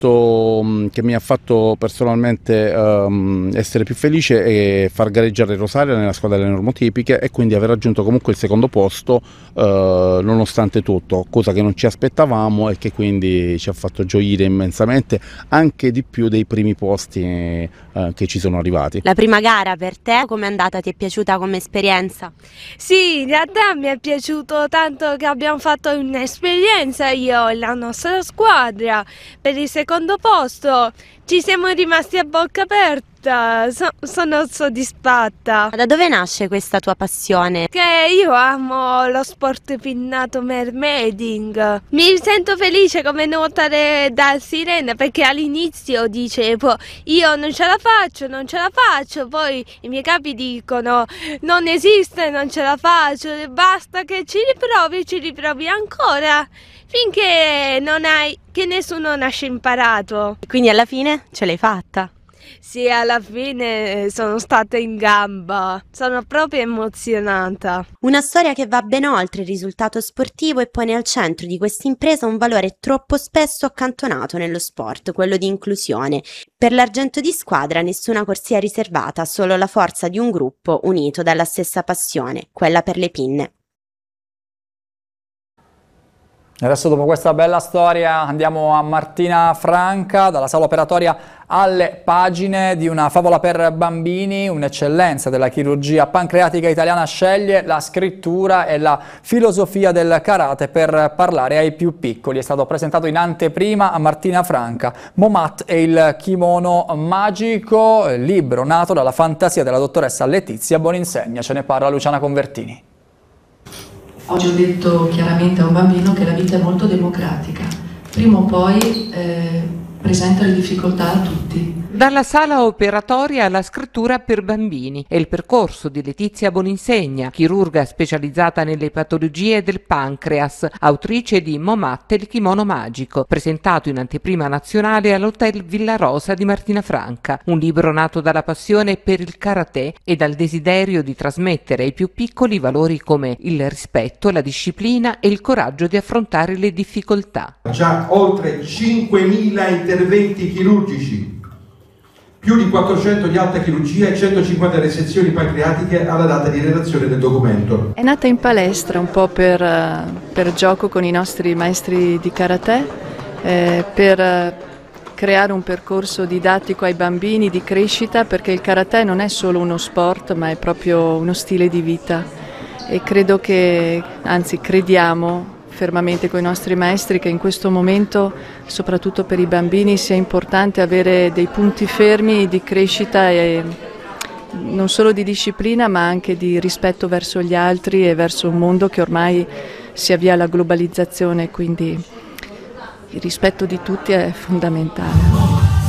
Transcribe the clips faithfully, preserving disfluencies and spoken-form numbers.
fatto, che mi ha fatto personalmente um, essere più felice è far gareggiare Rosaria nella squadra delle normotipiche e quindi aver raggiunto comunque il secondo posto uh, nonostante tutto, cosa che non ci aspettavamo e che quindi ci ha fatto gioire immensamente, anche di più dei primi posti uh, che ci sono arrivati. La prima gara per te com'è andata? Ti è piaciuta come esperienza? Sì, in realtà mi è piaciuto tanto che abbiamo fatto un'esperienza io e la nostra squadra. Per il secondo posto ci siamo rimasti a bocca aperta, so, sono soddisfatta. Da dove nasce questa tua passione? Che io amo lo sport pinnato mermaiding. Mi sento felice come nuotare da sirena, perché all'inizio dicevo io non ce la faccio, non ce la faccio, poi i miei capi dicono non esiste, non ce la faccio, basta che ci riprovi, ci riprovi ancora finché non hai, che nessuno nasce imparato. Quindi alla fine ce l'hai fatta? Sì, alla fine sono stata in gamba, sono proprio emozionata. Una storia che va ben oltre il risultato sportivo e pone al centro di questa impresa un valore troppo spesso accantonato nello sport, quello di inclusione. Per l'argento di squadra nessuna corsia riservata, solo la forza di un gruppo unito dalla stessa passione, quella per le pinne. Adesso, dopo questa bella storia, andiamo a Martina Franca, dalla sala operatoria alle pagine di Una favola per bambini. Un'eccellenza della chirurgia pancreatica italiana sceglie la scrittura e la filosofia del karate per parlare ai più piccoli. È stato presentato in anteprima a Martina Franca. Momat e il kimono magico, libro nato dalla fantasia della dottoressa Letizia Boninsegna. Ce ne parla Luciana Convertini. Oggi ho detto chiaramente a un bambino che la vita è molto democratica, prima o poi eh, presenta le difficoltà a tutti. Dalla sala operatoria alla scrittura per bambini è il percorso di Letizia Boninsegna, chirurga specializzata nelle patologie del pancreas, autrice di Momat e il kimono magico, presentato in anteprima nazionale all'Hotel Villa Rosa di Martina Franca, un libro nato dalla passione per il karate e dal desiderio di trasmettere ai più piccoli valori come il rispetto, la disciplina e il coraggio di affrontare le difficoltà. Già oltre cinquemila interventi chirurgici, più di quattrocento di alta chirurgia e centocinquanta resezioni pancreatiche alla data di redazione del documento. È nata in palestra un po' per, per gioco con i nostri maestri di karate, eh, per creare un percorso didattico ai bambini di crescita, perché il karate non è solo uno sport ma è proprio uno stile di vita e credo che, anzi crediamo fermamente con i nostri maestri che in questo momento, soprattutto per i bambini, sia importante avere dei punti fermi di crescita e non solo di disciplina ma anche di rispetto verso gli altri e verso un mondo che ormai si avvia alla globalizzazione, quindi il rispetto di tutti è fondamentale.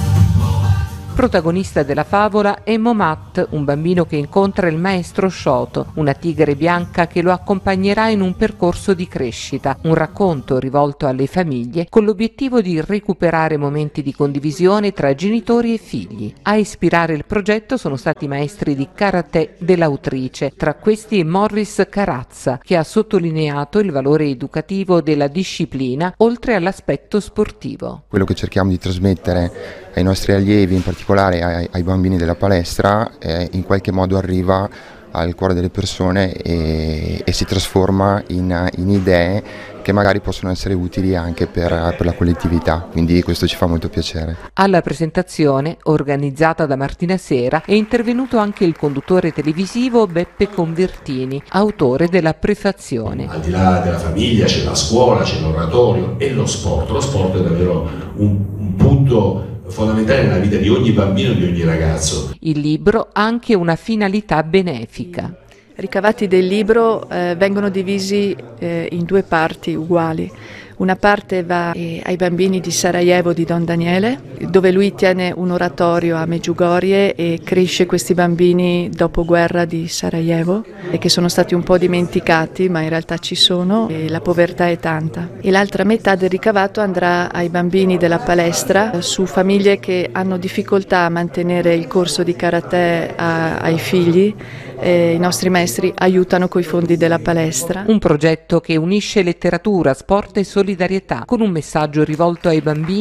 Protagonista della favola è Momat, un bambino che incontra il maestro Shoto, una tigre bianca che lo accompagnerà in un percorso di crescita, un racconto rivolto alle famiglie con l'obiettivo di recuperare momenti di condivisione tra genitori e figli. A ispirare il progetto sono stati i maestri di karate dell'autrice, tra questi Morris Carazza, che ha sottolineato il valore educativo della disciplina oltre all'aspetto sportivo. Quello che cerchiamo di trasmettere ai nostri allievi, in particolare ai, ai bambini della palestra, eh, in qualche modo arriva al cuore delle persone e, e si trasforma in, in idee che magari possono essere utili anche per, per la collettività, quindi questo ci fa molto piacere. Alla presentazione, organizzata da Martina Sera, è intervenuto anche il conduttore televisivo Beppe Convertini, autore della prefazione. Al di là della famiglia c'è la scuola, c'è l'oratorio e lo sport. Lo sport è davvero un, un punto fondamentale nella vita di ogni bambino e di ogni ragazzo. Il libro ha anche una finalità benefica. I ricavati del libro eh, vengono divisi eh, in due parti uguali. Una parte va eh, ai bambini di Sarajevo di Don Daniele, dove lui tiene un oratorio a Medjugorje e cresce questi bambini dopoguerra di Sarajevo e che sono stati un po' dimenticati, ma in realtà ci sono e la povertà è tanta. E l'altra metà del ricavato andrà ai bambini della palestra, su famiglie che hanno difficoltà a mantenere il corso di karate a, ai figli. E i nostri maestri aiutano coi fondi della palestra. Un progetto che unisce letteratura, sport e solidarietà con un messaggio rivolto ai bambini